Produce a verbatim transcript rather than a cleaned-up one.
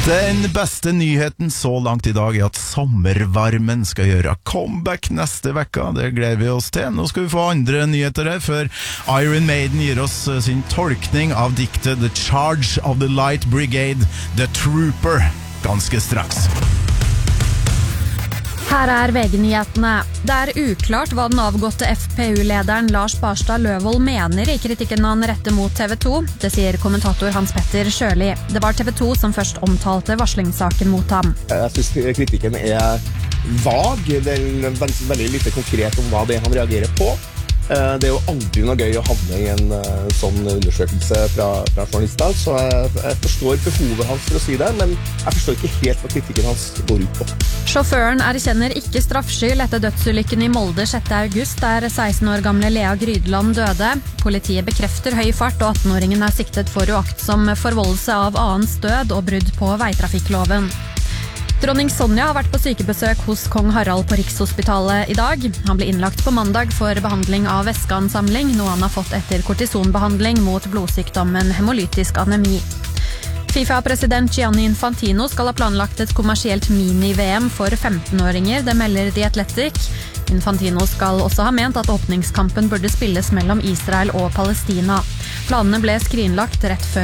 Den beste nyheten så langt i dag er at sommervarmen skal gjøre comeback neste vekka. Det gleder vi oss til. Nå skal vi få andre nyheter her, før Iron Maiden gir oss sin tolkning av diktet The Charge of the Light Brigade, The Trooper, ganske straks. Her er V G-nyhetene. Det er uklart hva den avgåtte F P U-lederen Lars Barstad Løvold mener i kritikken han retter mot T V to. Det sier kommentator Hans Petter Sjøli. Det var T V to som først omtalte varslingssaken mot ham. Jeg synes kritikken er vag. Det er veldig lite konkret om hva det er han reagerer på. Det er jo aldri noe gøy å havne i en sånn undersøkelse fra, fra journalister, så jeg, jeg forstår behovet hans for å si det, men jeg forstår ikke helt hva kritikken hans går ut på. Sjåføren erkjenner ikke straffskyld etter dødsulykken i Molde sjette august, der seksten år gamle Lea Grydeland døde. Politiet bekrefter høy fart, og attenåringen er siktet for uaktsom forvoldelse av annens død og brudd på veitrafikkloven. Dronning Sonja har vært på sykebesøk hos kong Harald på Rikshospitalet i dag. Han ble innlagt på mandag for behandling av væskeansamling, noe han har fått etter kortisonbehandling mot blodsykdommen hemolytisk anemi. FIFA-president Gianni Infantino skal ha planlagt et kommersielt mini-V M for femtenåringer, det melder The Athletic. Infantino skal også ha ment at åpningskampen burde spilles mellom Israel og Palestina. Planene ble skrinlagt rett før